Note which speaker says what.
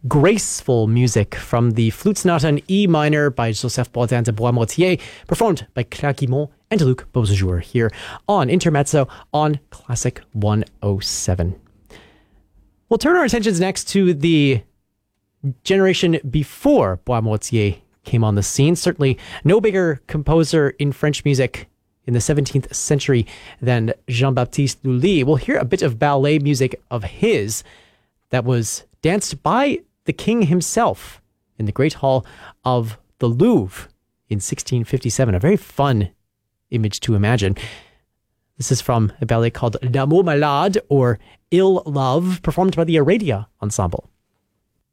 Speaker 1: graceful music from the Flute Sonata in E minor by Joseph Bodin de Boismortier, performed by Claire Guimont and Luc Beausejour here on Intermezzo on Classic 107. We'll turn our attentions next to the generation before Boismortier came on the scene. Certainly no bigger composer in French music in the 17th century than Jean-Baptiste Lully. We'll hear a bit of ballet music of his that was danced by the king himself in the Great Hall of the Louvre in 1657. A very fun image to imagine. This is from a ballet called L'Amour Malade, or Ill Love, performed by the Aradia Ensemble.